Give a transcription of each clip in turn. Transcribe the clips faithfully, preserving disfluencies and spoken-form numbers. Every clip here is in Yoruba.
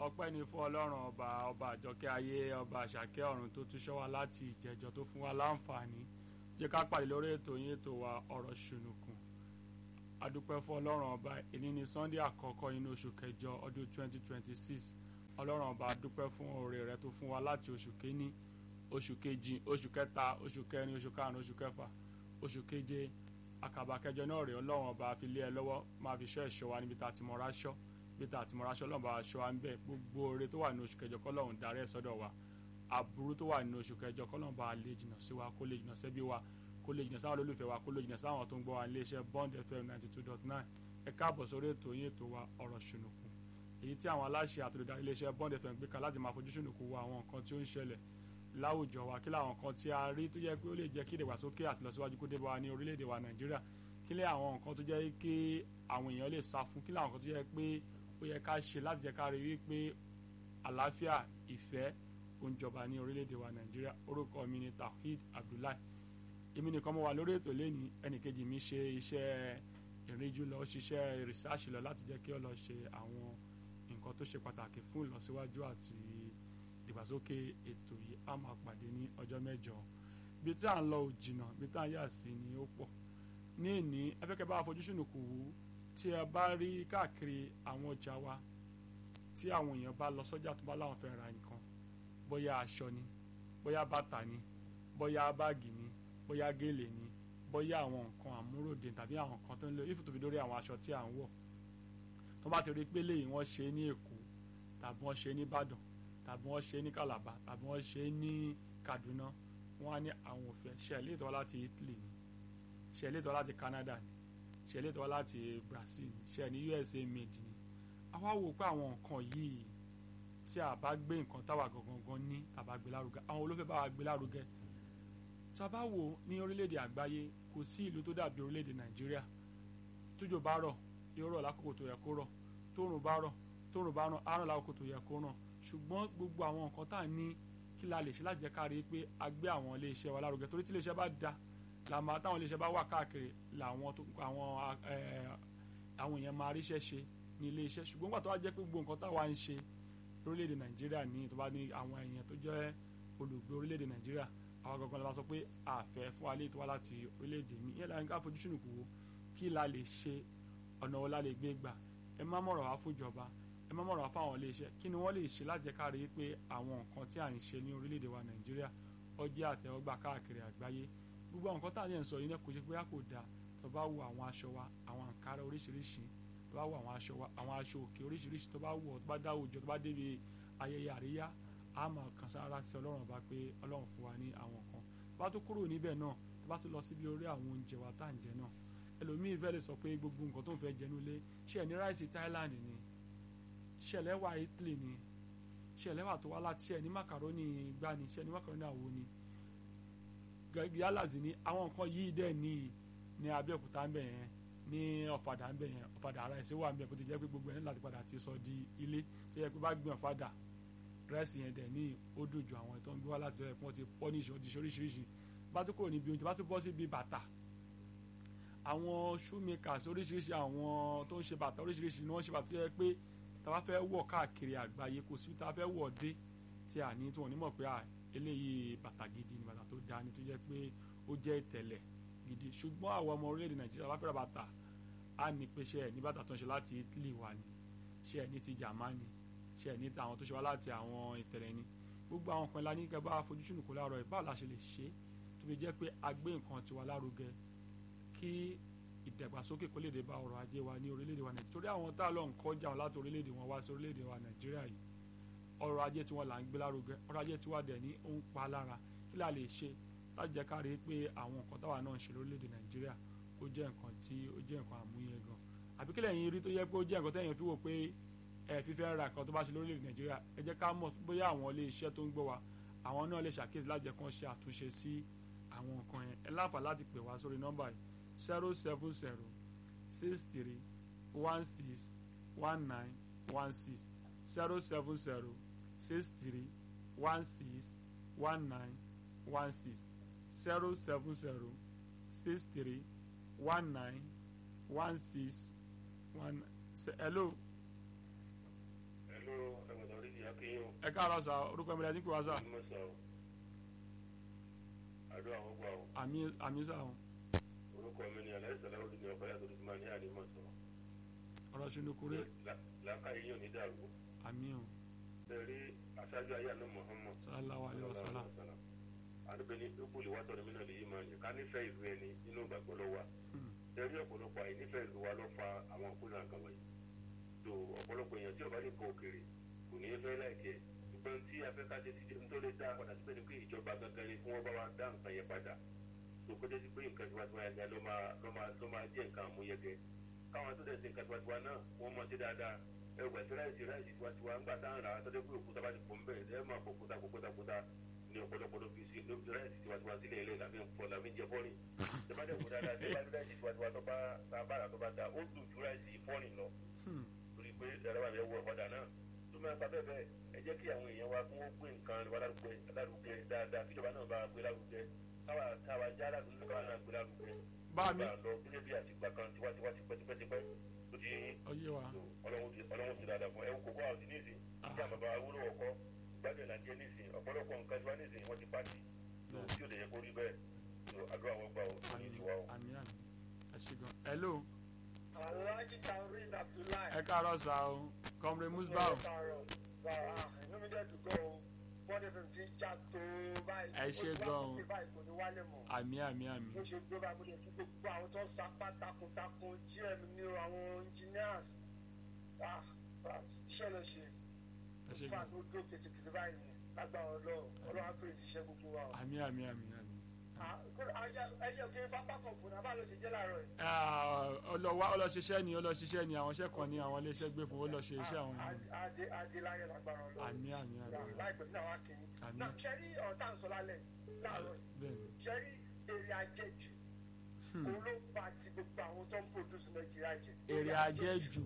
ọpẹ́ ni fún ọlọ́run ọba ọba àjọkẹ́ ayé ọba àṣàkẹ́ ọ̀run tó tún ṣọ́ wa láti ìjẹjọ tó fún wa láǹfààní jẹ́ ká pàdé lórí ètò yín ètò wa ọ̀rọ̀ ṣùnùkùn adúpẹ́ fún ọlọ́run ọba èní ni sunday àkọ́kọ́ inú oṣù kẹjọ ọdún twenty twenty six ọlọ́run ọba adúpẹ́ fún oore rẹ tó fún wa láti oṣù kéní oṣù kejì oṣù kẹta oṣù kẹrin oṣù karùn-ún oṣù kẹfà oṣù keje àkàbà kẹjọ náà rèé ọlọ́run ọba fi lé ẹ lọ́wọ́ máa fi ṣọ́ ẹ̀ṣọ́ wa níbi tá a ti mọ̀ ráṣọ́ bí tá a ti mọ̀ ráṣọ́ ọlọ́run bá aṣọ wa ń bẹ̀ gbogbo oore tó wà ní oṣù kẹjọ kọ́lọ́run darí ẹ̀ sọ́dọ̀ wa aburú tó wà ní oṣù kẹjọ kọ́lọ́run bá lè jìnnà sí wa kó lè jìnnà sẹ́bí wa kó lè jìnnà sáwọn olólùfẹ́ wa kó lè jìnnà sáwọn tó ń gbọ́ wa ilé iṣẹ́ Bond F M ninety two dot nine ẹ káàbọ̀ sórí ètò yín ètò wa ọ̀rọ̀ ṣùnùkùn èyí tí àwọn aláṣẹ àtòlùdarí ilé iṣẹ́ Bond F M gbé ka láti máa fojú ṣùnùkùn wo àwọn nǹkan tí ó ń ṣẹlẹ̀ láwùjọ wa kí làwọn nǹkan tí a rí tó jẹ́ pé ó lè jẹ́ kí ìdàgbàsókè àti ìlọsíwájú kó dé bá wa ní orílẹ̀-èdè wa Nàìjíríà kí lè àwọn nǹkan tó jẹ́ kí àwọn èèyàn lè sá fún kí làwọn nǹkan tó jẹ́ pé ó yẹ ká ṣe láti jẹ́ ká rí wípé àlàáfíà ìfẹ́ ó ń jọba ní orílẹ̀-èdè wa Nàìjíríà orúkọ mi ni Tawhid Abdullahi èmi nìkan mo wà lórí ètò lẹ́ni ẹnìkejì mi ṣe iṣẹ́ ìrìnjú lọ ṣiṣẹ́ rìsáàṣì lọ láti jẹ́ kí ó lọ ṣe àwọn nǹkan tó ṣe pàtàkì fún ìlọsíwájú àti ìdàgbàsókè ètò yìí a máa pàdé ní ọjọ́ mẹ́jọ bí tí à ń lọ òjìnà bí tí à ń yà sí ni ó pọ̀ ní ìní afẹ́kẹ́ bá afojúsùn kù wú tí ẹ bá rí káàkiri àwọn ọjà wa tí àwọn èèyàn bá lọ sọ́jà tó bá láwọn fẹ́ ra nǹkan bóyá aṣọ ni bóyá bàtà ni bóyá báàgì ni bóyá gèlè ni bóyá àwọn nǹkan àmúròde tàbí àwọn nǹkan tó ń lò if tó fi dórí àwọn aṣọ tí à ń wọ̀ tó bá ti rí pé léyìí wọ́n ṣe ní Èkó tàbí wọ́n ṣe ní Ìbàdàn tàbí wọ́n ṣe ní Calabar tàbí wọ́n ṣe ní Kaduna wọ́n á ní àwọn òfẹ́ ṣẹlẹ̀ ìtọ́ láti Italy ni ṣẹlẹ̀ ìtọ́ láti Canada ni ṣẹlẹ̀ ìtọ́ láti Brazil ni ṣẹlẹ̀ ní U S A made ni àwa wò pé àwọn nǹkan yìí tí a bá gbé nǹkan táwa gangan ní tàbá gbé lárugẹ àwọn olófẹ́ bá wa gbé lárugẹ tá a bá wò ní orílẹ̀-èdè àgbáyé kò sí ìlú tó dàbí orílẹ̀-èdè Nàìjíríà tójò bá rọ̀ yóò rọ̀ lákòókò tó yẹ kó rọ̀ tóòrùn bá rọ̀ tóòrùn bá rọ̀ á rọ̀ lákòókò tó yẹ kó rọ̀ ṣùgbọ́n gbogbo àwọn nǹkan tá à ní kí la lè ṣe láti jẹ́ ká rí i pé a gbé àwọn ilé iṣẹ́ wa lárugẹ torí tí ilé iṣẹ́ bá da làmọ́ táwọn ilé iṣẹ́ bá wà káàkiri làwọn àwọn àwọn èèyàn máa ríṣẹ́ ṣe ní ilé iṣẹ́ ṣùgbọ́n gbà tó wá jẹ́ pé gbogbo nǹkan táwa ń ṣe lórílẹ̀‐èdè Nàìjíríà ní tó bá ní àwọn èèyàn tó jẹ́ olùgbé orílẹ̀‐èdè Nàìjíríà àwọn gangan la sọ pé àfẹ́ fún alẹ́ tó wá láti orílẹ̀‐èdè mi yẹn láyé ká fojú sùnùkù wo kí la lè ṣe ọ̀nà wo la lè gbé gbà ẹ má mọ̀rọ̀ wá fún ìjọba ẹ má mọ̀rọ̀ wá fún àwọn ilé iṣẹ́ kí ni wọ́n lè ṣe láti jẹ́ ká rí i pé àwọn nǹkan tí à ń ṣe ní orílẹ̀‐èdè wa Nàìjíríà ó jẹ́ àtẹ́wọ́gbà káàkiri àgbáyé gbogbo àwọn nǹkan tá à ń yẹn sọ yìí náà kò ṣe pé a kò dáa tó bá wo àwọn aṣọ wa àwọn àǹkárá oríṣiríṣi tó bá wo àwọn aṣọ wa àwọn aṣọ òkè oríṣiríṣi tó bá wọ̀ tó bá dá òòjọ́ tó bá débi ayẹyẹ àríyá a máa kàn sára sí Ọlọ́run bá pé Ọlọ́run fún wa ní àwọn kan tó bá tó kúrò níbẹ̀ náà tó bá tó lọ síbi orí àwọn oúnjẹ wa tá à ń jẹ náà ẹlòmíì fẹ́ lè sọ pé gbogbo nǹkan tó ń fẹ́ jẹnu lé ṣe ní ráìsì Thailand ni ṣe lẹ́wà Italy ni ṣe lẹ́wà tó wá láti ṣe ní macaroni gbá ni ṣe ní macaroni àwo ni yálàzì ni àwọn nǹkan yìí dẹ̀ ní ní Abẹ́òkúta ń bẹ̀ yẹn ní ọ̀fadà ń bẹ̀ yẹn ọ̀fadà ara ẹ̀sìn wà ń bẹ̀ bó ti jẹ́ pé gbogbo ẹ̀ ní láti padà ti sọ di ilé tó yẹ pé bá gbìn ọ̀fadà rẹ́sì yẹn dẹ̀ ní ó dùn ju àwọn ètò ń gbé wá láti bẹ̀rẹ̀ pọ́n ti pọ́ ní ìṣòdì oríṣiríṣi bá tó kúrò níbi oúnjẹ bá tó bọ́ sí ibi bàtà àwọn shoemakers oríṣiríṣi àwọn tó ń ṣe bàtà oríṣiríṣi ni wọ́n ṣe bàtà tó yẹ pé tá bá fẹ́ wọ̀ káàkiri àgbáyé kò sí tá bá fẹ́ wọ̀ dé tí a ní tí wọ́n ní mọ̀ pé à eléyìí bàtà gidi ni bàtà tó dáa ni tó jẹ́ pé ó jẹ́ ìtẹ̀lẹ̀ gidi ṣùgbọ́n àwọn ọmọ orílẹ̀-èdè Nàìjíríà bá fẹ́ ra bàtà á ní pé ṣe ẹ̀ ní bàtà tó ń ṣe láti Italy wà ní ṣe ẹ̀ ní ti Germany ṣe ẹ̀ ní ti àwọn tó ṣe wá láti àwọn ìtẹ̀lẹ̀ ni gbogbo àwọn kan lání kẹ́ bá fojúsùn kó láàárọ̀ ìbáà la ṣe lè ṣe tó fi jẹ́ pé a gbé nǹkan tiwa lárugẹ kí ìdàgbàsókè kó lè dé bá ọrọ̀ ajé wa ní orílẹ̀-èdè wa Nàìjíríà torí àwọn tá a lọ ń kọjá wọn láti orílẹ̀-èdè wọn wá sí orílẹ̀-èdè wa Nàìjíríà yìí ọrọ̀ ajé tí wọ́n là ń gbé lárugẹ ọrọ̀ ajé tí wọ́n dẹ̀ ní ó ń pa lára kí la lè ṣe láti jẹ́ ká rí i pé àwọn nǹkan táwa náà ń ṣe lórílẹ̀‐èdè Nàìjíríà ó jẹ́ nǹkan tí ó jẹ́ nǹkan àmúyẹ gan àbí kílẹ̀ yín rí tó yẹ pé ó jẹ́ nǹkan tẹ́yìn fi wò pé ẹ fífẹ́ ra nǹkan tó bá ṣe lórílẹ̀‐èdè Nàìjíríà ẹ jẹ́ ká mọ̀ bóyá àwọn ilé iṣẹ́ tó ń gbọ́ wa àwọn náà lè ṣàkíyèsí láti jẹ́ kán ṣe àtúnṣe sí àwọn nǹkan yẹn ẹ láǹfà láti pè wá sórí nọ́mbà yìí zero seven zero six three one six one nine one six zero seven zero six three one six one nine one six zero seven zero six three one nine one six one. Hello. Hello. ẹ káàárọ̀ sà orúkọ mi lẹ́yìn pé wá sà. àmì àmì sà o. orúkọ mi ni aláìsí aláwọ̀ ní ọ̀pá yàtọ̀ tó máa ní àdìmọ̀ sọ̀rọ̀. ọ̀rọ̀ sunukure. làákàyè yóò ní dàrú. àmì o. bẹ̀rẹ̀ aṣáájú ayé àná Muhammad. sallallahu alaihi wasallam. àdúgbò ní ìpò lè wá tọ́nu mí náà lè yí máa yẹ ká nífẹ̀ẹ́ ìlú ẹni nínú ìgbàgbọ́ lọ́wọ́ ẹ̀rí ọ̀pọ̀lọpọ̀ àìnífẹ̀ẹ́ ìlú wa ló fa àwọn òkúta nǹkan wọ̀nyí tó ọ̀pọ̀lọpọ̀ èèyàn tí ọba lè kọ òkèrè kò ní í fẹ́ láìkẹ́ ṣùgbọ́n tí afẹ́kájẹ́ ti dé tó lè dá padà síbẹ̀ ni pé ìjọba gangan ni fún wọn bá wa dá nǹkan yẹn padà tó kó dé sí pé nǹkan tiwantiwa yẹn ló máa ló máa ló máa jẹ́ nǹkan àmúyẹgẹ káwọn tó dẹ̀ sí nǹkan tiwantiwa náà wọ́n mọ̀ sí dáadáa ẹ̀rù gbàtí ráìsì ráìsì tiwantiwa ńgbà táwọn ará tó dé pé òkúta bá ti pọ̀ ńbẹ̀ ẹ̀ máa pọ̀ kúta kúta kúta ní ọ̀pọ̀lọpọ̀ ló fi sí ló fi ráìsì tiwantiwa sílẹ̀ ilé làbí ń pọ̀ làbí ń jẹ fọ́ọ̀rì tẹ́bàdẹ̀ wò dáadáa tẹ́bàdẹ̀ ráìsì tiwantiwa tó bá ta bára tó bá ta ó dùn ju ráìsì fọ́ọ̀rì lọ torí pé ẹ̀rọ bàbá yẹn wọ ọ̀dà náà tó máa ń pa bẹ́ẹ̀ bẹ́ẹ̀ ẹ jẹ́ kí àwọn èèyàn wa fún ó gbé nǹkan wa lárugẹ lárugẹ dáadáa kíjọba náà bá gbé lárugẹ káwa káwa já lárugẹ káwa náà gbé lárugẹ. bá mi lọ gẹ́gẹ́ bí àtìgbà kan tiwantiwa ti pẹ́tipẹ́tipẹ́ tó ti ọyẹ wa ọlọ́run ti dáadáa fún ẹ wò kókó àwọn ti ní ìsìn tí àwọn bàbá wúlò ọkọ gbádùn ìlànà ní ìsìn ọ̀pọ̀lọpọ̀ nǹkan tiwa ní ìsìn wọ́n ti pàtì tí ò lè yẹ kó rí bẹ́ẹ̀ tó àdúrà wọn gbà ó ní ìdíwà ó. àmì àmì ẹ ṣe gan. hello. Alhaji Taurid Abdullahi. ẹ káàárọ̀ sá o comrade Musbau. ẹ káàárọ̀ sá a inú mi jẹ́ dùgbọ́ o bọ́dẹ̀ tó ti já tó báyìí. ẹ ṣe gan o kò ní wálé mọ́. àmì àmì àmì. mo ṣe gbé báyìí mo lè fi gbogbo àwọn tó ń sapá takuntakun G M ní àwọn engineers iṣẹ́ lọ ṣe. ẹ ṣe gan. nípa tó dó kìtìkìtì báyìí lágbára ọlọ́run ọlọ́run á pè é ṣiṣẹ́ gbogbo wa. àmì àmì àmì àmì. ẹjẹ òkè pápá kan fún un abá ló ṣe jẹ́ láàárọ̀ yìí. ọlọ́wà ọlọ́ṣiṣẹ́ ni ọlọ́ṣiṣẹ́ ni àwọn iṣẹ́ kan ní àwọn iléeṣẹ́ gbé fún ọlọ́ṣe iṣẹ́ àwọn ènìyàn. adé adé láyé lágbára ọlọ́run. àmì àmì àmì. láìpẹ́ náà wá kì í. àmì. náà ṣẹ́rí ọ̀tá ń sọ lálẹ́ láàárọ̀ yìí. ṣẹ́rí èrè ajẹ́jù. òun ló fa ti gbogbo àwọn tó ń produce Nàìjíríà jẹ. èrè ajẹ́jù.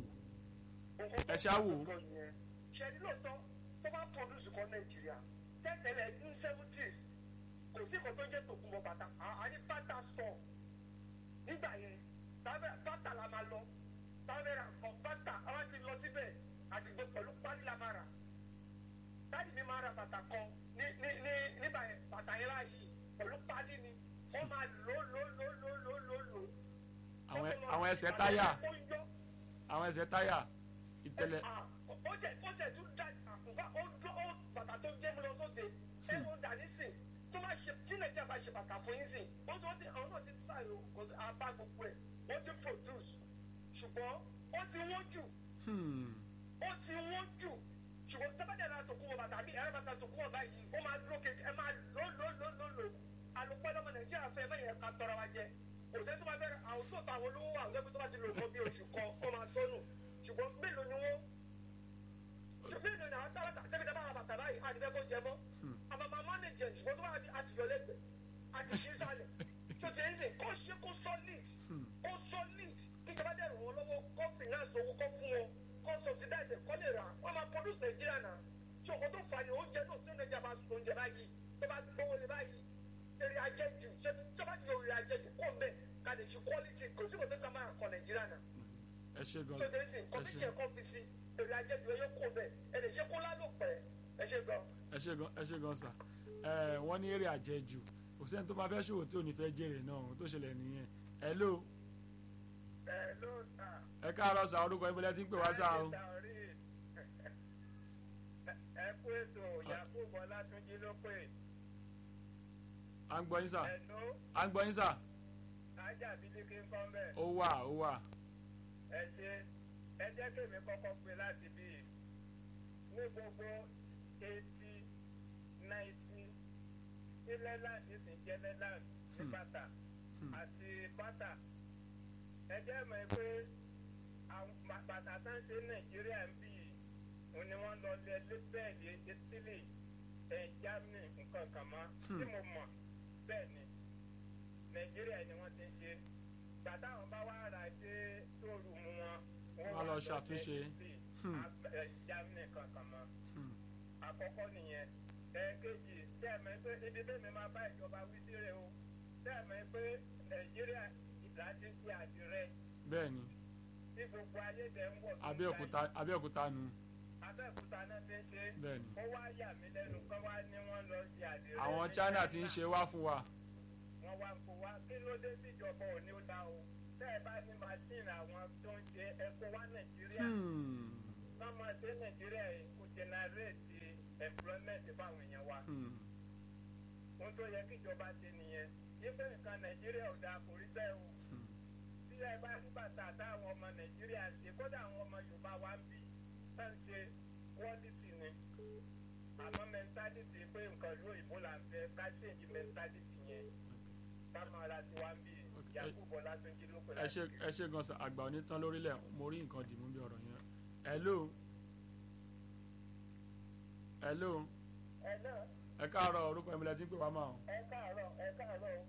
ẹ ṣáà wò. ṣẹ́rí lóòótọ́ tó bá produce kọ́ Nàìjíríà tẹ́tẹ̀lẹ̀ ní seventies kò sí kan tó jẹ́ tòkunbọ̀ bàtà àní bàtà sọ nígbà yẹn bàtà la máa lọ táwẹ́rà kan bàtà àwọn ti lọ síbẹ̀ àdìgbò pẹ̀lú pálí la máa rà dáàdì mi máa ra bàtà kan ní ní ní nígbà yẹn bàtà yẹn láàyè pẹ̀lú pálí ni wọ́n máa lò lò lò lò lò lò lò. àwọn ẹsẹ̀ táyà àwọn ẹsẹ̀ táyà ìtẹ̀lẹ̀. ó jẹ ó jẹ tún dá àkùnfà ó dún ó bàtà tó jẹ́ mi lọ sóde ẹ̀ ó dà nísìn tó máa ṣe tí nàìjíríà bá ṣe bàtà fún yín sìn ó tó ti àwọn náà ti sáré o àbá gbogbo ẹ̀ ó ti produce ṣùgbọ́n ó ti wọ́n jù ó ti wọ́n jù ṣùgbọ́n sábàdàn náà tó kú wọn bàtà bí ẹ̀rọ bàtà tó kú wọn báyìí ó máa dúró kejì ẹ máa lò lò lò lò lò àlùpẹ́ lọ́mọ nàìjíríà fẹ́ bẹ́ẹ̀ yẹn ká tọrọ wa jẹ òṣèlú tó bá bẹ̀rẹ̀ àwọn tó ta àwọn olówó wà lẹ́gbẹ̀ẹ́ tó bá ti lò fún bí oṣù kan ó máa sọnù ṣùgbọ́n mélòó ni wọ́n mélòó ni àwọn tábàtà tẹ́bí bá wà bàtà báyìí àdìbẹ́ kó jẹ mọ́ àmọ́ máa manage ẹ̀ ṣùgbọ́n tó bá àti yọ lẹ́gbẹ̀ẹ́ àti ṣí sálẹ̀ tó ti ń sìn kó ṣe kó solid kó solid kíjọba dẹ̀ ràn wọ́n lọ́wọ́ kó finance owó kó fún wọn kó subsidize kó lè rà wọ́n máa produce Nàìjíríà náà tí òkò tó fà ní oúnjẹ náà tí Nàìjíríà bá sọ oúnjẹ báyìí tó bá gbówó lé báyìí èrè ajẹ́jù ṣé tó bá ti yọ èrè ajẹ́jù kó mẹ́ ká lè ṣe quality kò sí kò tó ká máa kọ Nàìjíríà náà. ẹ ṣe gan tó ti ń sìn kọ́fíṣẹ́ kọ́fíṣì èrè ajẹ́jù ẹ yóò kó bẹ́ẹ̀ ẹ lè ṣe kó lálòpẹ́ ẹ ṣe gan. ẹ ṣe gan ẹ ṣe gan sà ẹ wọ́n ní èrè àjẹjù kò sẹ́ni tó bá fẹ́ ṣòwò tí ò ní fẹ́ jèrè náà ohun tó ṣẹlẹ̀ nìyẹn. hello. hello sà. ẹ káàárọ̀ sà orúkọ ìbílẹ̀ tí ń pè wá sà o. ẹ kú ètò Yakubu Ọlátúnjí ló pè. à ń gbọ́ yín sà. hello. à ń gbọ́ yín sà. ajá bílíkì ń kọ́ bẹ́ẹ̀. ó wà ó wà. ẹ ṣe ẹ jẹ́ kémi kọ́kọ́ pé láti bí ní gbogbo eighty ninety ní Netherlands ti jẹ́ Netherlands ní bàtà àti bàtà ẹ jẹ́ mọ̀ pé bàtà tó ń ṣe Nàìjíríà ń bì òun ni wọ́n lọ lé lẹ́bẹ̀ẹ́lì Italy ẹ̀ Germany nǹkan kan mọ́ tí mo mọ̀ bẹ́ẹ̀ ni Nàìjíríà ni wọ́n ti ń ṣe bàtà àwọn bá wà rà dé tóòrù mu wọn wọ́n lọ ṣàtúnṣe Germany kankan mọ́ àkọ́kọ́ nìyẹn ẹ̀ẹ́kejì tẹ́ ẹ̀ mọ̀ pé ibi tẹ́mi máa bá ìjọba wí sí rẹ̀ o tẹ́ ẹ̀ mọ̀ pé Nàìjíríà ìdájí ti àdìrẹ́ bẹ́ẹ̀ ni tí gbogbo ayé dẹ̀ ń wọ̀ Abẹ́òkúta Abẹ́òkúta nu Abẹ́òkúta náà ti ń ṣe. Bẹ́ẹ̀ni. Ó wá yà mí lẹ́nu kọ́ wá ní wọ́n lọ ṣe àdéhùn. àwọn China ti ń ṣe wá fún wa. Wọ́n wá kó wá kí ló dé síjọba òní ó dá o. Tẹ́ ẹ bá ní machine àwọn tó ń ṣe ẹ̀kọ́ wá Nàìjíríà. Sọ́mọ ṣe Nàìjíríà kò generate employment fáwọn èèyàn wa. Ohun tó yẹ kí ìjọba ṣe nìyẹn. Ife nǹkan Nàìjíríà ò dáa kò rí bẹ́ẹ̀ o. Tí ẹ bá ní bàtà táwọn ọmọ Nàìjíríà ṣe kódà àwọn ọmọ Yorùbá wa ń bí tá ń ṣe quality ni. Àmọ́ mentality pé nǹkan ìlú òyìnbó là ń fẹ́ ká change mentality yẹn. Ká máa ra tiwa ń bí Yakubu Ọlátúnjí ló pẹ̀lú. ẹ ṣe ẹ ṣe gan sa àgbà onítàn lórílẹ̀ mo rí nǹkan dìmú bí ọ̀rọ̀ yẹn. hello. hello. Hello. ẹ káàárọ̀ orúkọ ìmìlẹ̀ tí ń pè wá máa. Ẹ káàárọ̀ ẹ káàárọ̀.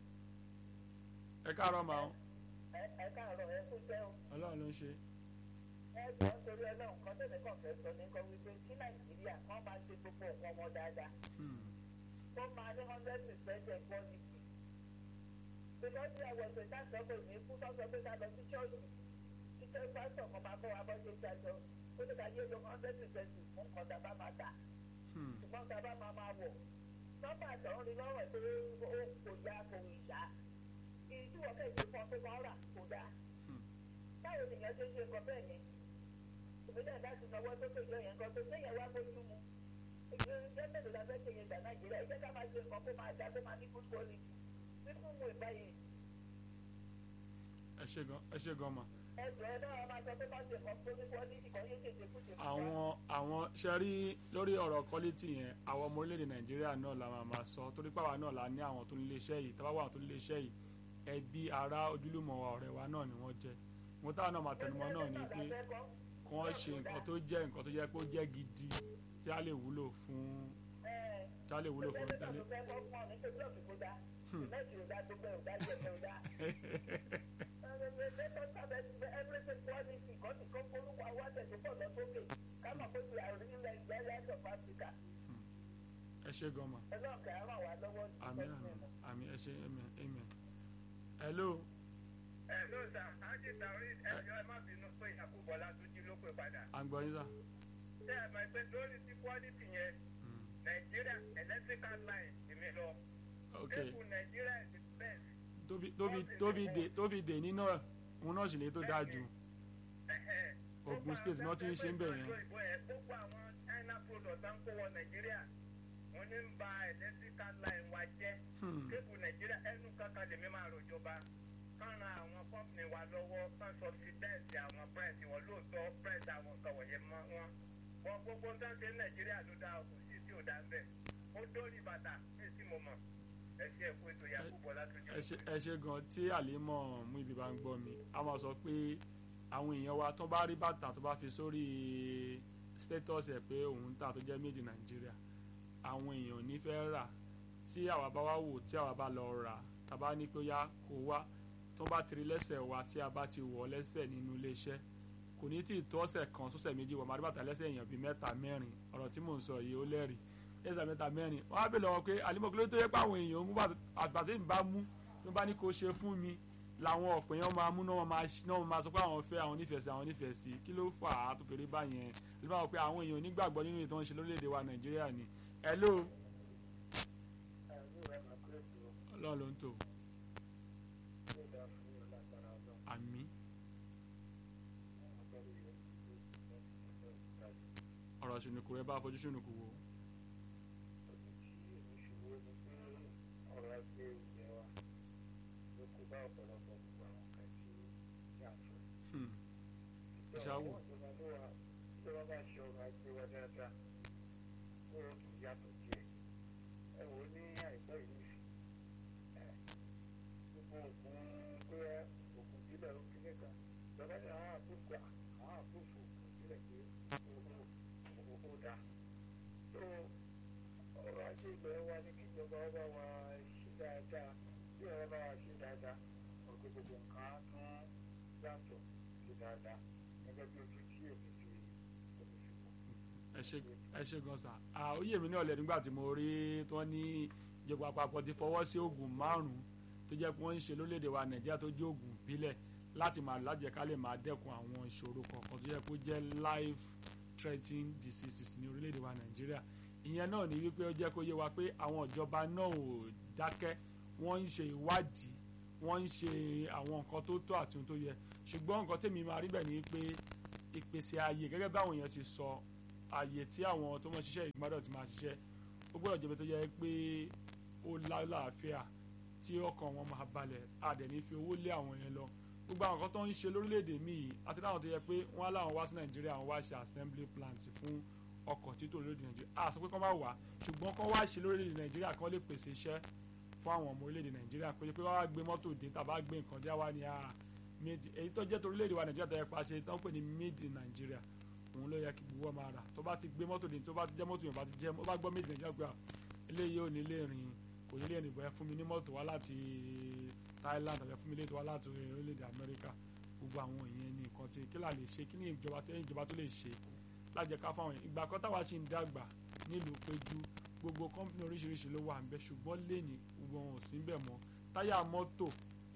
ẹ káàárọ̀ máa. Ẹ káàárọ̀ ẹ kú sẹ́ o. Ọlọ́run ló ń ṣe. Ẹ jọ torí Ọlọ́run kan tẹ̀lé kan fẹ́ sọ ní kan wípé kí Nàìjíríà kan máa ṣe gbogbo nǹkan wọn dáadáa. Ó máa ní hundred percent equality. Because bí àwọn ẹ̀sẹ̀ tá sọ́kò ní kú sọ́sọ́ pé ká lọ sí ṣọ́ọ̀ṣì. Títẹ́ pásítọ̀ kan máa bọ́ wa bọ́ ṣe ṣàjọ. Ó ní ká yé lo hundred percent fún nǹkan tá a bá máa tà. Ṣùgbọ́n tá a bá máa máa wọ̀. Nọ́mbà àtọ̀run ni lọ́rọ̀ pé ó kò yá kò ìṣá. Ìdí wọ́n kẹ́ ìdí fún ọ pé wọ́n rà kò dáa. Báwo nìyẹn ṣe ṣe nǹkan bẹ́ẹ̀ ni? Ìpínlẹ̀ láti náwó sókè yọ yẹn kan tó séyẹn wá bójú mu. Ìgbésẹ̀ mélòó la fẹ́ kéye ìgbà Nàìjíríà? Ẹ jẹ́ ká máa ṣe nǹkan kó máa dá kó máa ní good quality. Nínú mu ìbáyìí. ẹ ṣe gan ẹ ṣe gan ma. Ẹ jọ ẹ náà máa sọ pé má ṣe nǹkan tó ní quality kan yé ṣèṣe kúṣe. àwọn àwọn ṣe rí lórí ọ̀rọ̀ quality yẹn àwọn ọmọ orílẹ̀-èdè Nàìjíríà náà la máa máa sọ torí pàwọn náà la ní àwọn tó nílé iṣẹ́ yìí tábà wà tó nílé iṣẹ́ yìí ẹbí ará ojúlùmọ̀ ọ̀rẹ́ wa náà ni wọ́n jẹ́ mo táwọn náà máa tẹnumọ́ náà ni pé kí wọ́n ṣe nǹkan tó jẹ́ nǹkan tó jẹ́ pé ó jẹ́ gidi tí a lè wúlò fún tí a lè wúlò fún tẹ́lẹ̀. ẹ ṣe gan ma. àmín àmín àmín ẹ ṣe amen amen. hello. Hello sir, Ájí Tàórí ẹ̀yọ́ ẹ má bínú pé Yakubu Ọlátúnjí ló pè padà. à ń gbọ́ yín sà. Ṣé ẹ mọ̀ pé lórí ti quality yẹn, Nàìjíríà electrical line èmi lọ. ok Èkó Nàìjíríà is the best. tóbi tóbi tóbi dè tóbi dè nínú òun náà sì lè tó dáa jù. Ogun State náà ti ń ṣe ń bẹ̀ yẹn. Gbogbo àwọn China product tá ń kó wọ Nàìjíríà, wọ́n ní ń ba electrical line wa jẹ́. Èkó Nàìjíríà ẹnu kankan lèmi máa rojọba. Kán ran àwọn kọ́mpìnì wa lọ́wọ́ kán subsidize àwọn price wọn lóòótọ́ price àwọn nǹkan wọ̀nyẹn mọ́ wọn. Wọ́n gbogbo ń tán ṣe ní Nàìjíríà ló dáa kò sí tí ò dáa ń bẹ̀. Ó dórí bàtà ní tí mo mọ̀. Ẹ ṣe ẹ̀kú ètò Yakubu Ọlátúnjí. ẹ ṣe gan tí àlímọ̀ mú ibi bá ń gbọ́ mi a máa sọ pé àwọn èèyàn wa tó bá rí bàtà tó bá fi sórí status ẹ̀ pé òun ń tà tó jẹ́ méjì Nàìjíríà àwọn èèyàn ò ní fẹ́ rà tí àwa bá wá wò tí àwa bá lọ rà tàbá ní pé ó yá kó wá tó bá tiri lẹ́sẹ̀ wa tí a bá ti wọ̀ lẹ́sẹ̀ nínú iléeṣẹ́ kò ní tí ì tó ọ̀sẹ̀ kan sọ́sẹ̀ méjì wọ̀ máa rí bàtà lẹ́sẹ̀ èèyàn bíi mẹ́ta mẹ́rin ọ̀rọ̀ tí mò ń sọ yìí ó lẹ́rìí lẹ́sẹ̀ mẹ́ta mẹ́rin wọ́n á bẹ̀ lọ́wọ́ pé àlímọ̀kúlé tó yẹ pé àwọn èèyàn mú àgbàtí ń bá mú tó bá ní kó ṣe fún mi làwọn ọ̀pọ̀ èèyàn máa mú náà máa sọ pé àwọn fẹ́ àwọn onífẹ̀ẹ́ sí àwọn onífẹ̀ẹ́ sí kí ló fà á tó fèrè báyẹn ló bá wọ pé àwọn èèyàn onígbàgbọ́ nínú ìtàn ṣe lórílẹ̀‐èdè wa Nàìjíríà ni hello Ọlọ́run ló ń tò àmì ọ̀rọ̀ ṣùnùkù rẹ bá fojú ṣùnùkù wo. ìṣàwò. ọ̀rọ̀ ajé ìgbẹ́ wa ní kíjọba ọba wa ṣe dáadáa bí ọ̀rọ̀ bá wa ṣe dáadáa ọ̀gbẹ́ gbogbo nǹkan á tún yàtọ̀ ṣe dáadáa gẹ́gẹ́ bí ojú tí èmi fi omi fi wọ̀. ẹ ṣe gan sa ó yé mi ní ọ̀lẹ́ nígbà tí mo rí tí wọ́n ní ìjọba àpapọ̀ ti fọwọ́ sí oògùn márùn-ún tó jẹ́ pé wọ́n ń ṣe lórílẹ̀‐èdè wa Nàìjíríà tó jẹ́ oògùn ìbílẹ̀ láti máa lájẹ ká lè máa dẹ́kun àwọn ìṣòro kọ̀ọ̀kan tó jẹ́ pé ó jẹ́ life threatening diseases ní orílẹ̀-èdè wa Nàìjíríà. Ìyẹn náà ni wípé ó jẹ́ kó yé wa pé àwọn ìjọba náà ò dákẹ́, wọ́n ń ṣe ìwádìí, wọ́n ń ṣe àwọn nǹkan tó tọ́ àti ohun tó yẹ. Ṣùgbọ́n nǹkan tèmi máa rí bẹ́ẹ̀ ni pé ìpèsè ààyè gẹ́gẹ́ bí àwọn èèyàn ti sọ, ààyè tí àwọn tó mọ̀ ṣiṣẹ́ ìgbádùn ti máa ṣiṣẹ́, ó gbọ́dọ̀ jẹ́ pé tó yẹ pé ó lálàáfíà tí ọkàn wọn máa balẹ̀, a dẹ̀ ní fi owó lé àwọn yẹn lọ. Gbogbo àwọn nǹkan tó ń ṣe lórílẹ̀‐èdè míì àti láwọn tó yẹ pé wọ́n á láwọn wá sí Nàìjíríà, àwọn wá ṣe assembly plant fún ọkọ̀ títò lórílẹ̀‐èdè Nàìjíríà. A sọ pé kán má wá, ṣùgbọ́n kán wá ṣe lórílẹ̀‐èdè Nàìjíríà kán lè pèsè iṣẹ́ fún àwọn ọmọ orílẹ̀‐èdè Nàìjíríà, pé pé wọ́n á gbé mọ́tò dé tàbá gbé nǹkan dé wá ní a méjì èyí tó jẹ́ torílẹ̀‐èdè wa Nàìjíríà tó yẹ pa ṣe tó ń pè ní made in Nigeria, òun ló yẹ kí gbogbo máa rà. Tó bá ti gbé mọ́tò dé, tó bá ti jẹ́ mọ́tò yẹn bá ti jẹ́, ó bá gbọ́ made in Nigeria pé eléyìí ò ní lè rìn, kò ní lè rìn, bóyá fún mi ní mọ́tò wá láti Thailand tàbí fún mi léètò wá láti orílẹ̀-èdè Amẹ́ríkà. Gbogbo àwọn ìyẹn ní nǹkan tí kí là lè ṣe, kí ni ìjọba tẹ́yìn ìjọba tó lè ṣe lájẹ ká fáwọn ìgbà kan táwa ṣì ń dàgbà nílùú Péjú, gbogbo kọ́mpìnì oríṣiríṣi ló wà ń bẹ, ṣùgbọ́n lẹ́ni gbogbo wọn ò sí ń bẹ̀ mọ́. Táyà mọ́tò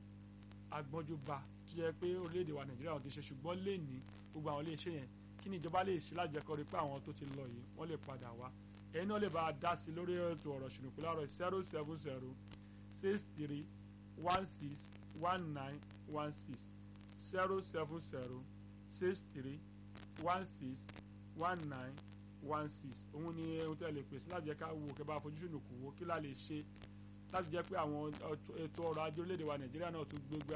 agbọ́njúba tó yẹ pé orílẹ̀-èdè wa Nàìjíríà wọn ti ṣe, ṣùgbọ́n lẹ́ni gbogbo àwọn ilé iṣẹ́ yẹn kí ni ìjọba lè ṣe lájẹ kọ́ rí pé àwọn tó ti lọ yìí wọ́n lè padà wá. Ẹ̀yin náà lè bá a dá sí lórí ètò ọ̀rọ̀ ṣùnùkú láàárọ̀ zero seven zero six three one six one nine one six zero seven zero six three one six one nine one six. Òun ni ohun tí ẹ lè pèsè láti jẹ́ ká wo kẹ́ bá fojú ṣùnùkú wo kí la lè ṣe láti jẹ́ pé àwọn ètò ọrọ̀ ajé orílẹ̀-èdè wa Nàìjíríà náà tún gbégbá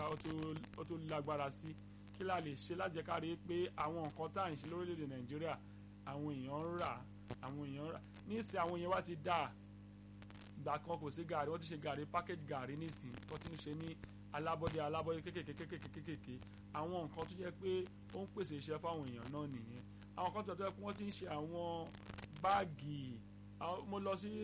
ó tó lágbára sí, kí la lè ṣe láti jẹ́ ká rí pé àwọn nǹkan tá à ń ṣe lórílẹ̀-èdè Nàìjíríà àwọn èèyàn ń rà àwọn èèyàn ń rà nísìnyí. Àwọn èèyàn wá ti dà, ìgbà kan kò sí gàrí, wọ́n ti ṣe gàrí package gàrí nísìnyí, tó ti ń ṣe ní alábọ́dé alábọ́dé kékèké kékèké kékèké. Àwọn nǹkan tó jẹ́ pé ó ń pèsè iṣẹ́ fáwọn èèyàn náà nìyẹn. Àwọn kan tó jẹ́ pé wọ́n ti ń ṣe àwọn báàgì. Mo lọ sí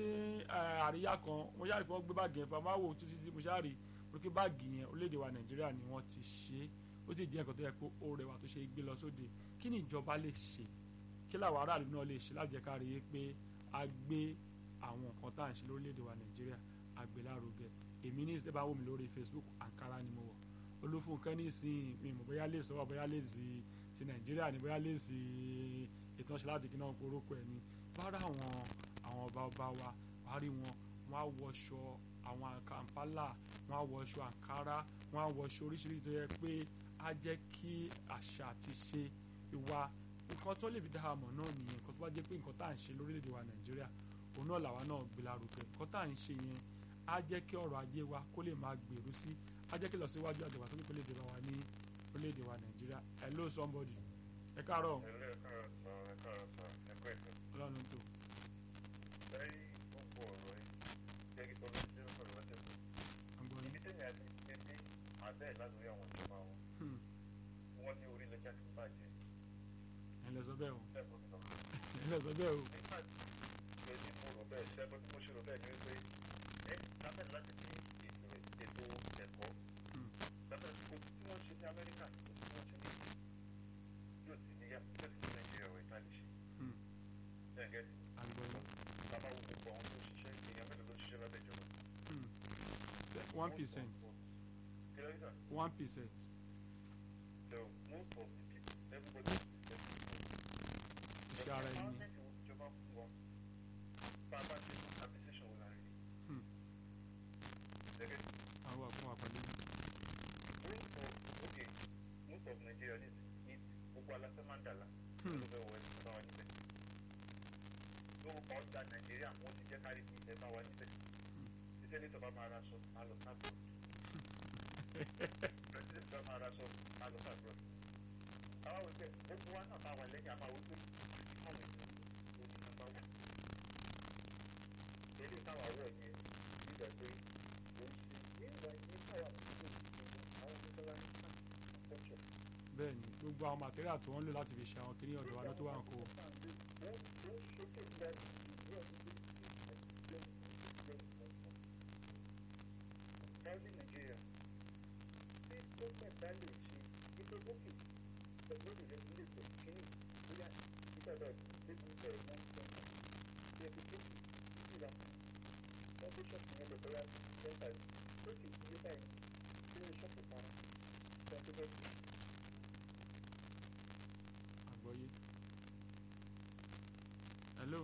àríyá kan, mo ṣáà rí pé wọ́n gbé báàgì yẹn fún wa, máa wò títí tí mo ṣáà rí pé báàgì yẹn orílẹ̀-èdè wa Nàìjíríà ni wọ́n ti ṣe, ó sì jẹ́ nǹkan tó yẹ pé ó rẹwà tó ṣe gbé lọ sóde. Kí ni ìjọba lè ṣe, kí làwọn aráàlú náà lè ṣe láti jẹ́ ká rí i pé a gbé àwọn nǹkan tá à ń ṣe lórílẹ̀‐èdè wa Nàìjíríà a gbé lárugẹ. Èmi ní ìṣẹ́ bá wò mí lórí Facebook, Ankara ni mo wọ̀. Olúfúnkẹ́ ní ìsìn mi mọ̀ bóyá lè sọ́wọ́, bóyá lè sí ti Nàìjíríà ni, bóyá lè sí ìtànṣe láti kí náà korúkọ ẹ̀ ni. Bára àwọn àwọn ọba ọba wa wá rí wọn, wọ́n á wọṣọ àwọn Kampala, wọ́n á wọṣọ Ankara, wọ́n á wọṣọ oríṣiríṣi tó yẹ pé á jẹ́ kí àṣà àti ṣe ìwà nǹkan tó lè fi dáhà mọ̀ náà nìyẹn. Nǹkan tó bá jẹ́ pé nǹkan tá à ń ṣe lórílẹ̀‐èdè wa Nàìjíríà òun náà làwa náà gbé lárugẹ. Nǹkan tá à ń ṣe yẹn á jẹ́ kí ọrọ̀ ajé wa kó lè máa gbèrú sí, á jẹ́ kí lọ síwájú àjọba tó ní kó lè dé bá wa ní orílẹ̀‐èdè wa Nàìjíríà. Hello somebody, ẹ káàárọ̀. Ọlọ́run tó. lẹ́yìn gbogbo ọ̀rọ̀ yìí jẹ́ kí tọ́lá ṣe ń sọ̀rọ̀ lọ́sẹ̀ tó. ibi tẹ̀yìn àti ẹbí àbẹ́ látòrí àwọn ìjọba wọn wọ́n ní orí lẹ́jà tó bàjẹ́. ẹ lọ sọ bẹ́ẹ̀ o ẹ lọ sọ bẹ́ẹ̀ o. nígbà tí ẹni mo rò bẹ́ẹ̀ ṣẹ́gun tí mo ṣe rò bẹ́ẹ̀ ni wípé ẹ lábẹ́ láti ní ètò ẹ̀kọ́ lábẹ́ tí wọ́n ṣe ní Amẹ́ríkà tí wọ́n ṣe ní yóò ti ní yá yóò ti ní Nàìjíríà wẹ̀ tá a lè ṣe. ṣẹ́gẹ́ bàbá wo gbogbo àwọn tó ṣiṣẹ́ èèyàn mélòó ló ṣiṣẹ́ lábẹ́ ìjọba. one percent one percent. So most of the people, everybody is iṣẹ́ ara ẹni. ìjọba fún wa bàbá ṣe appreciation wọn lára ẹni. àwọn àfọwọ́ àpàdé. most of okay most of Nigeria ní ní gbogbo aláṣẹ máa ń dàlá. ló bẹ wọ ẹsẹ̀ bá wa níbẹ̀. lórúkọ ọjà Nàìjíríà wọ́n ti jẹ́ kárí ní ẹ̀ bá wa níbẹ̀. ṣiṣẹ́ ní ìjọba máa ra aṣọ àlọ́ sábọ̀. president bá máa ra aṣọ àlọ́ sábọ̀. àwọn òṣèlú gbogbo wa náà máa wà lẹ́yìn àmà wípé ìkọ́wé ní oṣù nàmbá wà. èyí táwọn àwọ̀ yẹn nígbà pé òun ṣe nígbà ní káwà púpọ̀ àwọn oníṣẹ́lá ní àpọ̀jọ. bẹ́ẹ̀ ni gbogbo àwọn màtẹ́ríà tó ń lò láti fi ṣe àwọn kiri ọ̀dọ̀ wa lọ́tọ́ wà ń kó. Saudi Nigeria tí ó mẹ́ta lè ṣe wípé ókè pẹ̀lú ìrẹ́gúlé tó kíní bóyá nígbà bá gbégun bẹ̀rẹ̀ wọ́n sọ ní ẹbí tó kì í ìlà wọ́n tó ṣọ́ọ̀pù yẹn lọ bóyá sẹ́ńtà tó kì í yé báyìí tí ó ṣọ́ọ̀pù para ṣe tó bẹ́ẹ̀ sí. àgbọ̀yé. hello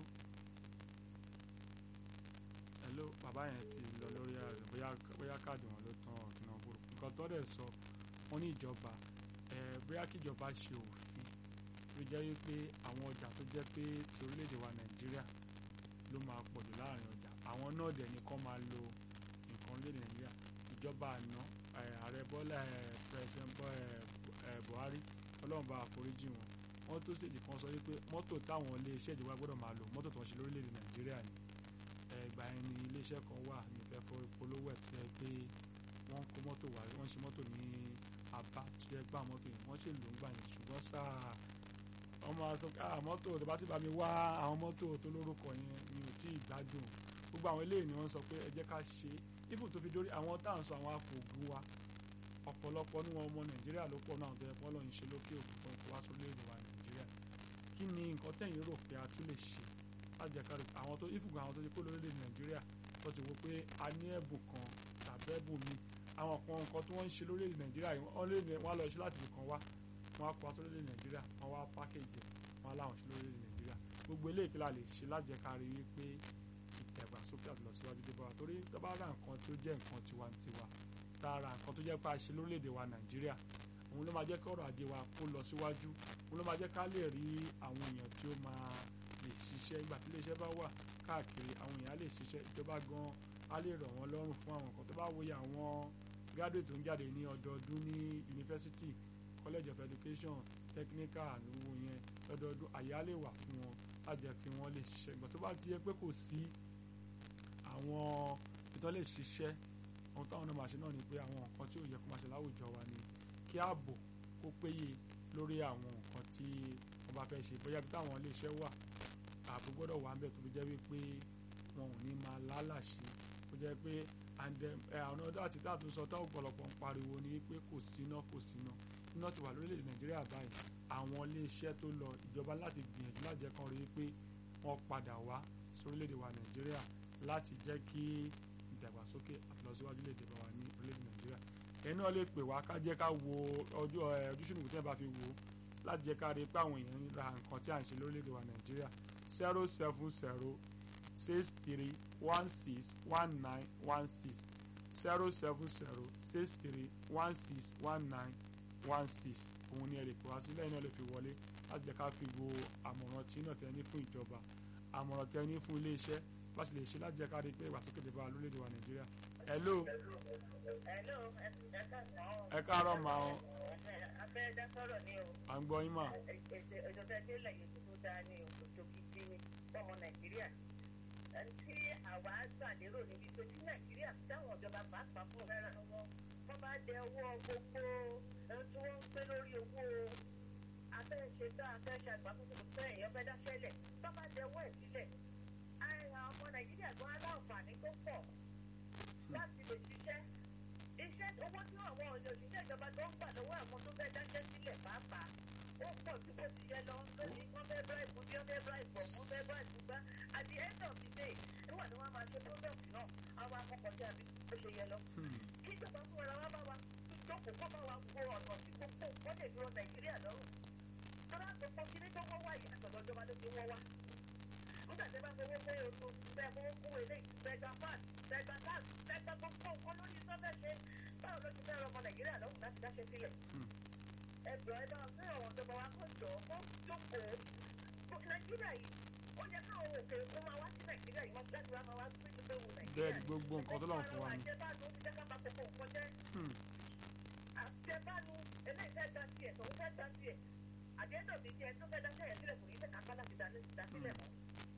hello bàbá yẹn ti lọ lórí ààrẹ bóyá bóyá káàdì wọn ló tán ọ̀kìnà òbúrò nǹkan tó dẹ̀ sọ wọn ní ìjọba ẹ bóyá kíjọba ṣe òfin tó jẹ́ wípé àwọn ọjà tó jẹ́ pé ti orílẹ̀-èdè wa Nàìjíríà ló máa pọ̀jù láàrin ọjà àwọn náà dẹ̀ ní kọ́ máa lo nǹkan orílẹ̀-èdè Nàìjíríà ìjọba àná ààrẹ Bọ́lá pẹ̀sẹ̀ Buhari Ọlọ́run bá àforíjì wọn wọ́n tó ṣèjì kan sọ wípé mọ́tò táwọn ilé iṣẹ́ ìjọba gbọ́dọ̀ máa lò mọ́tò tó ń ṣe lórílẹ̀-èdè Nàìjíríà ni ẹgbà ẹni ilé iṣẹ́ kan wà ní ìfẹ́ polówó ẹ̀ tó yẹ pé wọ́n kó mọ́tò wá wọ́n ṣe mọ́tò ní Aba tó yẹ gbà mọ́tò yẹn wọ́n ṣe lò ń gbà yẹn ṣùgbọ́n sáà wọ́n máa sọ pé mọ́tò tó bá ti bá mi wá àwọn mọ́tò tó lórúkọ yẹn mi ò tí ì gbádùn gbogbo àwọn eléyìí ni wọ́n sọ pé ẹ jẹ́ ká ṣe ibùn tó fi dórí àwọn tá à ń sọ àwọn afògùn wa ọ̀pọ̀lọpọ̀ ní wọn ọmọ Nàìjíríà ló pọ̀ náà tó yẹ kó lọ́ọ́ ń ṣe lókè òkun tó ń kó wá sórílẹ̀-èdè wa Nàìjíríà kí ni nǹkan tẹ̀yìn rò pé a tún lè ṣe lájẹkárí àwọn tó ìfùgbọ́n àwọn tó ti kó lórílẹ̀-èdè Nàìjíríà tó ti wo pé a ní ẹ̀bùn kan tàbí ẹ̀bùn mi àwọn kan nǹkan tí wọ́n ń ṣe lórílẹ̀-èdè Nàìjíríà wọ́n lọ ṣe láti fi kan wá wọ́n á kó wá sórílẹ̀-èdè Nàìjíríà wọ́n wá pákéjì wọn láwọn ṣe lórílẹ̀-èdè Nàìjíríà gbogbo eléyìí kí la lè ṣe lájẹkárí wípé ìdàgbàsókè àti ìlọsíwájú dé bá wa torí tó bá ra nǹkan tó jẹ́ nǹkan tiwantiwa tá a ra nǹkan tó jẹ́ pé a ṣe lórílẹ̀-èdè wa Nàìjíríà òun ló máa jẹ́ kí ọrọ̀ ajé wa kó lọ síwájú òun ló máa jẹ́ ká lè rí àwọn èèyàn tí ó máa lè ṣiṣẹ́ ìgbà tí iléeṣẹ́ bá wà káàkiri àwọn èèyàn á lè ṣiṣẹ́ ìjọba gan á lè rọ̀ wọ́n lọ́rùn fún àwọn nǹkan tó bá wòye àwọn graduate tó ń jáde ní ọdọọdún ní yunifásitì college of education technical àlùwò yẹn lọ́dọọdún àyè lè wà fún wọn láti jẹ́ kí wọ́n lè ṣiṣẹ́ ìgbà tó bá ti yẹ pé kò sí àwọn ìtọ́ lè ṣiṣẹ́ ohun táwọn náà máa ṣe náà ni pé àwọn nǹkan tí ò yẹ kó máa ṣe láwùjọ wa ni kí ààbò kó péye lórí àwọn nǹkan tí wọ́n bá fẹ́ ṣe bóyá bí táwọn iléeṣẹ́ wà ààbò gbọ́dọ̀ wà ń bẹ̀ tó fi jẹ́ wípé wọn ò ní máa lálàṣe tó jẹ́ pé àwọn ọ̀dọ́ àti táàtún sọ tá ọ̀pọ̀lọpọ̀ ń pariwo ni pé kò síná kò síná iná ti wà lórílẹ̀‐èdè Nàìjíríà báyìí àwọn iléeṣẹ́ tó lọ ìjọba láti gbìyànjú láti jẹ́ kán rí i pé wọ́n padà wá sórílẹ̀‐èdè wa Nàìjíríà láti jẹ́ kí ìdàgbàsókè àtìlọsíwájú lè dé bá wa ní orílẹ̀‐èdè Nàìjíríà ẹni náà lè pè wá ká jẹ́ ká wo ọjọ́ ojúṣùnùkù tí wọ́n bá fi wò ó láti jẹ́ ká rí i pé àwọn èèyàn ń ra nǹkan tí à ń ṣe lórílẹ̀‐èdè wa Nàìjíríà zero seven zero six three one six one nine one six zero seven zero six three one six one nine one six òun ni ẹ lè pè wá sílẹ̀ náà lè fi wọlé láti jẹ́ ká fi wo àmọ̀ràn tí náà tẹ́ ní fún ìjọba àmọ̀ràn tẹ́ ní fún iléeṣẹ́ bá sì lè ṣe láti jẹ́ ká rí i pé ìgbàsókè dé bá wa lórílẹ̀‐èdè wa Nàìjíríà. hello. ẹ káàárọ̀ mà ọ́. afẹ́rẹ́dá sọ̀rọ̀ ni o. à ń gbọ́ yín mà. ìjọba ẹgbẹ́ lẹ́yìn tó dáa ní òjò gidi ni fọ́mọ Nàìjíríà tí àwa gbàlérò níbi pé tí Nàìjíríà táwọn ìjọba pàápàá fún rárá wọn wọ́n bá dẹ owó gbogbo ẹni tí wọ́n ń gbé lórí owó afẹ́ṣe tá afẹ́ṣe àgbàkóso fẹ́ èèyàn fẹ́ dáṣẹ́lẹ̀ tó bá dẹ owó ẹ̀ sílẹ̀ àwọn ọmọ Nàìjíríà gan aláǹfààní tó pọ̀ láti lè ṣiṣẹ́ iṣẹ́ owó tí àwọn òṣìṣẹ́ ìjọba tó ń gbà lọ́wọ́ àwọn tó fẹ́ dáṣẹ́ sílẹ̀ pàápàá ó pọ̀ tí kò ti yẹ lọ lórí wọ́n fẹ́ bá ìbú bí wọ́n fẹ́ bá ìbọ̀ wọ́n fẹ́ bá ìbú gbá at the end of the day níwà ni wọ́n máa ṣe product náà àwọn akọ́kọ̀ tí a bí ó ṣe yẹ lọ. kí ìjọba fún ara wa bá wa jókòó kó bá wa wo ọ̀nà tí gbogbo wọ́n lè dúró Nàìjíríà lọ́rùn. tọ́lá gbogbo kíní tó wọ́n wá yìí àtọ̀dọ̀ ìjọba ló ti wọ́n wá. nígbà tí a bá fowó pé oṣù bẹ́ẹ̀ fowó kún ilé bẹ́ẹ̀gbà fat bẹ́ẹ̀gbà gas bẹ́ẹ̀gbà gbogbo nǹkan lórí sọ́fẹ́ ṣe báwo ló ti fẹ́ rọmọ Nàìjíríà lọ́rùn láti dáṣẹ́ sílẹ̀. ẹgbẹ́ ẹ bá fẹ́ ọ̀rọ̀ ìjọba wa kó jọ kó jókòó Nàìjíríà yìí ó yẹ káwọn òkè kó máa wá sí Nàìjíríà yìí wọ́n gbàdúrà máa wá sí ìdúgbò wò Nàìjíríà. bẹ́ẹ̀ gbogbo nǹkan tó lọ́wọ́ fún wa ni. àjẹbánu ti jẹ́ ká bá gbogbo nǹkan jẹ́. àjẹbánu eléyìí fẹ́ dá sí ẹ̀ tòun fẹ́ dá sí ẹ̀ àdéhùn mi jẹ́ tó fẹ́ dá sẹ́yìn sílẹ̀ kò ní fẹ́ kápá láti dá sílẹ̀ mọ́.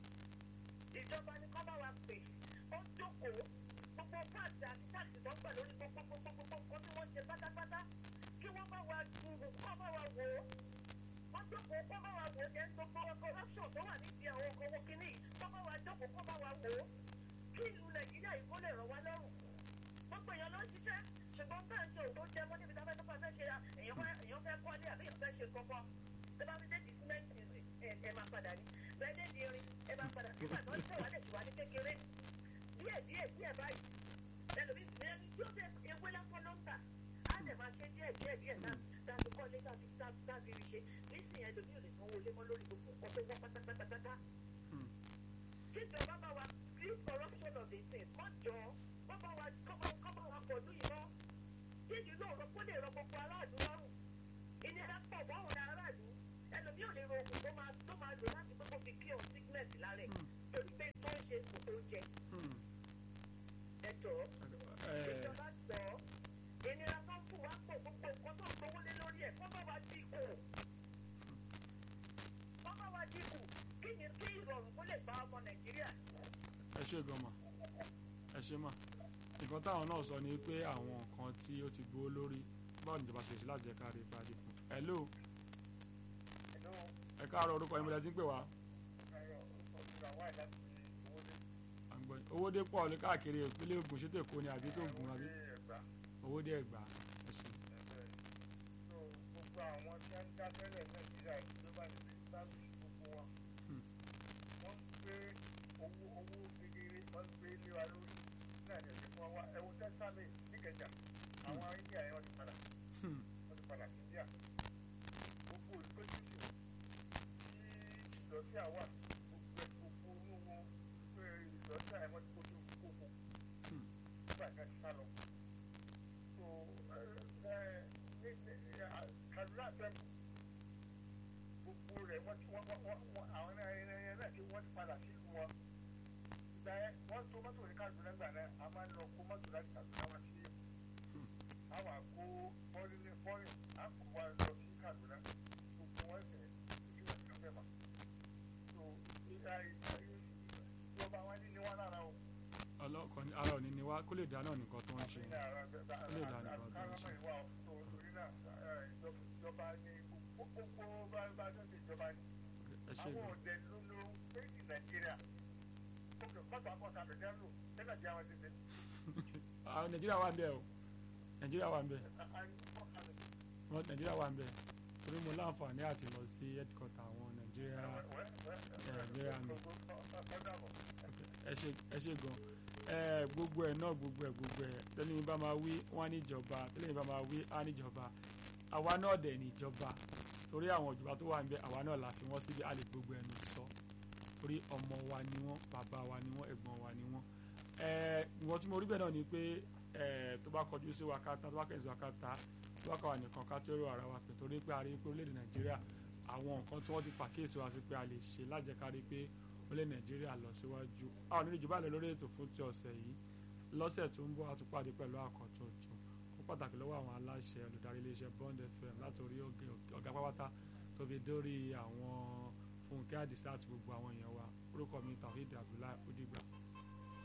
ìjọba ni kọ́ bá wa pè ó jókòó gbogbo páàtì àti táàtì tó ń gbà lórí gbogbo gbogbo nǹkan tí wọ́n ṣe pátápátá kí wọ́n bá wa ju kọ́ bá wa wò ó wọ́n jókòó kọ́ bá wa wò ó jẹ́ gbogbo corruption tó wà nídìí àwọn owó kínní kọ́ bá wa jókòó kọ́ bá wa wò ó kí ìlú Nàìjíríà yìí kó lè ràn wá lọ́rùn gbogbo èèyàn ló ń ṣiṣẹ́ ṣùgbọ́n bá ń ṣe òkú jẹ́ mọ́ níbi tá a fẹ́ tó fẹ́ ṣe èèyàn fẹ́ kọ́lé àbí èèyàn fẹ́ ṣe kọ́kọ́ tó bá fi déèdì símẹ́ǹtì ẹ̀ máa padà ní bẹ́ẹ̀ déèdì irin ẹ̀ máa padà nígbà tó ń ṣe wà lè ṣùwà ní kékeré díẹ̀ díẹ̀ díẹ̀ báyìí ẹlòmíì ẹni tí ó fẹ́ ewé lásán ló ń tà á lè máa ṣe díẹ̀ díẹ̀ díẹ̀ náà dáàbò kọ́lé dáàbò dáàbò rí ṣe nísìnyí ẹlòmíì ò lè sanwó lé mọ́ lórí gbogbo nǹkan tó wọ́n pátápátá ìjọba bá wa sí corruption of the state kọ́ jọ kọ́ bá wa kọ́ bá wa pọ̀ lóyún mọ́ jíjù náà rọ kó lè rọ gbogbo aráàlú lọ́rùn ìnira pọ̀ bọ́ọ̀rùn aráàlú ẹlòmíì ò lè ro oògùn tó máa tó máa lò láti pé kó fi cure sickness lára ẹ̀ torí pé tó ń ṣe kò tó jẹ. ẹ̀tọ́ ìjọba sọ ìnira tó ń fún wa pọ̀ gbogbo nǹkan tó ń gbowó lé lórí ẹ̀ kọ́ bá wa dínkù kọ́ bá wa dínkù kí ni kí ìrọ̀rùn kó lè bá ọmọ nàìjíríà. ẹ ṣe gan ma ẹ ṣe mà nǹkan táwọn náà sọ ni pé àwọn nǹkan tí ó ti gbówó lórí báwo níjọba ṣe ṣe láti jẹ́ ká rí ipa dínkù. hello ẹ káàárọ̀ orúkọ yín mo lẹ ti ń pè wá. owó dé pọ̀ ní káàkiri ìpínlẹ̀ Ògùn ṣètò Èkó ni àbí tó gùn àbí owó dé Ẹ̀gbá. gbogbo àwọn tí wọ́n ń dá tẹ́lẹ̀ Nàìjíríà ìjọba ní bí sábìsì gbogbo wọn wọ́n ń gbé owó owó kékeré wọ́n ń gbé lé wa lórí náà ní ẹ̀sìn fún wa ẹ̀wọ̀n tẹ́sánlẹ̀ níkẹjà àwọn India yẹn wọ́n ti padà wọ́n ti padà sí India gbogbo ìgbésí ìdọ̀tí àwa gbogbo gbogbo inú wọn pé ìdọ̀tí àìmọ́ ti kojú gbogbo nígbà tí wọ́n ti sá lọ. so ní Kaduna tẹ́kù gbogbo rẹ̀ wọ́n ti wọ́n wọ́n àwọn ẹ̀yẹ náà ti wọ́n ti padà sílùú wọn. ìgbà yẹn wọ́n tó mọ́tò ní Kaduna gbà náà a máa ń lọ kó mọ́tò láti Kaduna wá sí àwọn àgbo fọ́rin ní fọ́rin àpò wa lọ sí Kaduna gbogbo wọn ṣe ìṣúná ìṣúná mẹ́fà. ìjọba wa ní níwá lára o. ọlọ́kọ̀ ní ara òní ni wá kó lè dá náà nìkan tó ń ṣe kó lè dá nìkan tó ń ṣe. torí náà ìjọba ní gbogbo bá bá tó ṣe ìjọba ní. àwọn òde ló ló méjì Nàìjíríà kókè kọ́tà kọ́tà àbẹ̀dẹ́ lò ṣé Nàìjíríà wà tètè. àwọn Nàìjíríà wà ń bẹ o Nàìjíríà wà ń bẹ Nàìjíríà wà ń bẹ torí mo láǹfààní àti lọ sí headquarter àwọn Nàìjíríà Nàìjíríà mi ẹ ṣe gan gbogbo ẹ náà gbogbo ẹ gbogbo ẹ tẹ́lẹ̀ mi bá máa wí wọ́n á níjọba tẹ́lẹ̀ mi bá máa wí á níjọba àwa náà dẹ̀ níjọba torí àwọn ìjọba tó wà níbẹ̀ àwa náà la fi wọ́n síbi a lè gbogbo ẹnu sọ torí ọmọ wa ni wọ́n bàbá wa ni wọ́n ẹ̀gbọ́n wa ni wọ́n ìwọ̀n tí mo rí bẹ́ẹ̀ náà ni pé tó bá kọjú sí wa káta tó bá kẹ́yìn sí wa káta tó bá kọ́ wa nìkan ká tó rò ara wa pé torí pé a rí pé orílẹ̀-èdè Nàìjíríà àwọn nǹkan tí wọ́n ti pàkíyèsí wa sí pé a lè ṣe lájẹkárí pé orílẹ̀ Nàìjíríà lọ síwájú àwọn onírìn jù bá lọ lórí ètò fún ti ọ̀sẹ̀ yìí lọ́sẹ̀ tó ń bọ̀ àtúpàdé pẹ̀lú àkọ́tún ọ̀tún ó pàtàkì lọ́wọ́ àwọn aláṣẹ olùdarí iléeṣẹ́ Bond F M látòrí ọ̀gá pápátá tó fi dórí àwọn Fúnkẹ́ Àdìsá àti gbogbo àwọn èèyàn wa orúkọ mi Tawhid Abdullahi